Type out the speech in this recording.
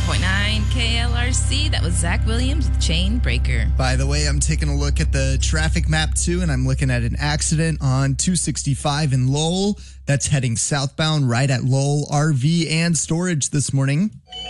101.9 KLRC. That was Zach Williams with Chain Breaker. By the way, I'm taking a look at the traffic map too, and I'm looking at an accident on 265 in Lowell. That's heading southbound right at Lowell RV and Storage this morning.